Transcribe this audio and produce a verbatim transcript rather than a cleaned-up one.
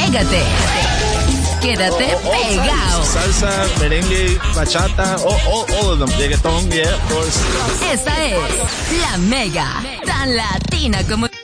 pégate. Quédate oh, oh, pegado. Salsa, merengue, bachata, oh, oh, all of them. Reggaeton, yeah, of course. Esta es la Mega, tan latina como...